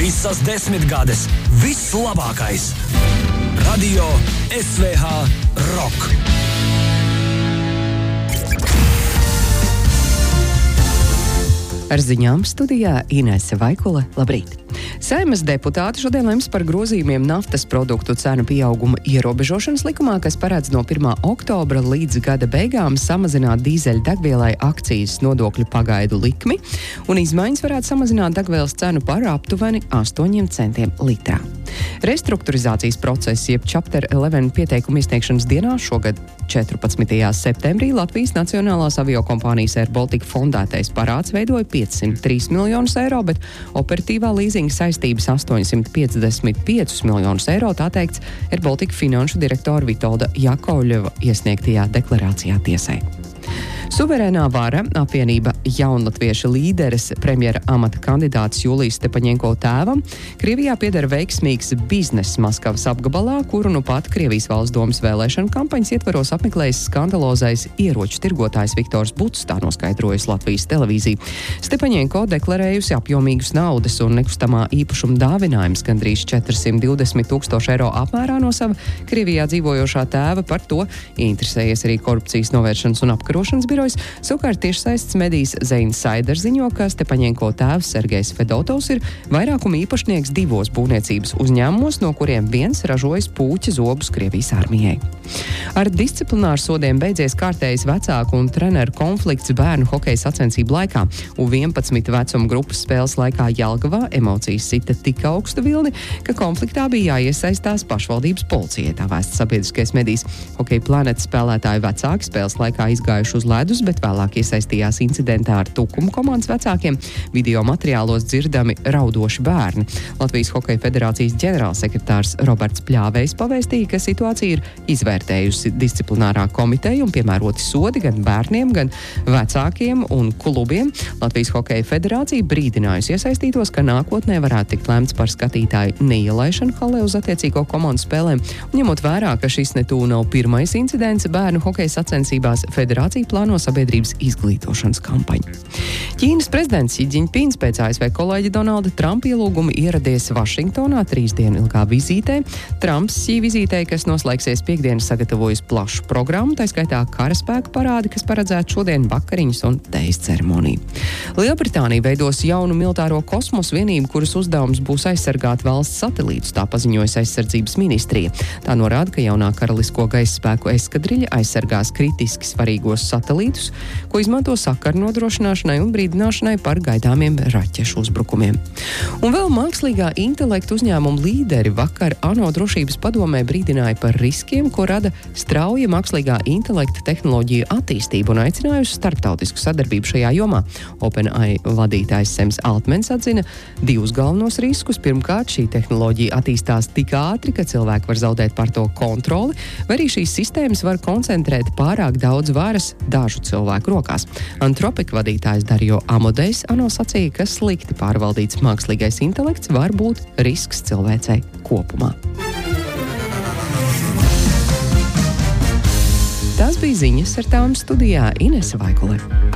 Visas 10 gades. Viss labākais. Radio SVH Rock. Ar ziņām studijā Inese Vaikule. Labrīt! Saeimas deputāti šodien lems par grozījumiem naftas produktu cenu pieauguma ierobežošanas likumā, kas paredz no 1. oktobra līdz gada beigām samazināt dīzeļdegvielai akcijas nodokļu pagaidu likmi, un izmaiņas varētu samazināt degvielas cenu par aptuveni 8 centiem litrā. Restrukturizācijas process, jeb Chapter 11 pieteikumu iesniegšanas dienā šogad 14. septembrī Latvijas Nacionālās aviokompānijas Air Baltica fondētais parāds veidoja 503 miljonus eiro, bet operatīvā līzinga saistības 855 miljonus eiro, tā teikts Air Baltica finanšu direktora Vitolda Jakovļeva iesniegtajā deklarācijā tiesai. Suverēnā vara, apvienība Jaunlatviešu līderes, premjera amata kandidāts Julijas Stepaņenko tēvam, Krievijā pieder veiksmīgs bizness Maskavas apgabalā, kuru nu pat Krievijas valsts domas vēlēšanu kampaņas ietvaros apmeklējis skandalozais ieroču tirgotājs Viktors Buts, tā noskaidrojas Latvijas televīzija. Stepaņenko deklarējusi apjomīgus naudas un nekustamā īpašuma dāvinājums gandrīz 420 000 eiro apmērā no sava Krievijā dzīvojošā tēva. Par to interesējies arī korupcijas novēršanas un apkarošanas birojs. Savukārt tiešsaistes medijas Zeinsider ziņo, ka Stepaņenko tēvs Sergejs Fedotovs ir vairākuma īpašnieks 2 būvniecības uzņēmumos, no kuriem viens ražojas puķa zobus Krievijas armijai. Ar disciplināru sodiem beidzies kārtējs vecāku un treneru konflikts bērnu hokeja sacensību laikā. U11 vecuma grupas spēles laikā Jelgavā emocijas sita tik augstu vilni, ka konfliktā bija jāiesaistās pašvaldības policijai, tā vēsta sabiedriskais medijs. Hokeja planētas spēlētāju vecāki spēles laikā izgājuši uz ledus, bet vēlāk iesaistījās incidentā ar Tukuma komandas vecākiem. Video materiālos dzirdami raudoši bērni. Latvijas Hokeja federācijas ģenerālsekretārs Roberts Pļāvejs pavēstīja, ka situācija ir izvērtējusi disciplinārā komiteja un piemēroti sodi gan bērniem, gan vecākiem un klubiem. Latvijas Hokeja federācija brīdinājusi iesaistītos, ka nākotnē varētu tikt lemts par skatītāju neielaišanu halē uz attiecīgo komandu spēlēm. Un ņemot vērā, ka šis netū nav pirmais incidents bērnu hokeja sacensībās, federācija plāno sabiedrības izglītošanas kampaņu. Ķīnas prezidents Xi Jinpings pēc ASV kolēģa Donalda Trumpa ielūguma ieradies Vašingtonā 3 dienu ilgā vizītē. Trumps šī vizītē, kas noslēgsies piekdien, sagatavojas plašu programmu, tā skaitā karaspēku parādi, kas paredzētu šodien vakariņas un tejas ceremoniju. Lielbritānija veidos jaunu militāro kosmosa vienību, kuras uzdevums būs aizsargāt valsts satelītus, tā paziņojas aizsardzības ministrija. Tā norāda, ka jaunā karalisko gaisa spēku eskadriļa aizsargās kritiski svarīgos satelītus, ko izmanto sakaru nodrošināšanai un brīdināšanai par gaidāmiem raķešu uzbrukumiem. Un vēl mākslīgā intelekta uzņēmuma līderi vakar ANO drošības padomē brīdināja par riskiem, ko rada strauja mākslīgā intelekta tehnoloģiju attīstība un aicinājusi starptautisku sadarbību šajā jomā. OpenAI vadītājs Sems Altmens atzina 2 galvenos riskus. Pirmkārt, šī tehnoloģija attīstās tik ātri, ka cilvēki var zaudēt par to kontroli, vai arī šīs sistēmas var koncentrēt pārāk daudz varas dažu cilvēku rokās. Anthropic vadītājs Dario Amodejs ANO sacīja, ka slikti pārvaldīts mākslīgais intelekts var būt risks cilvēcei kopumā. Tās bija ziņas, ar tām studijā Inese Vaikule.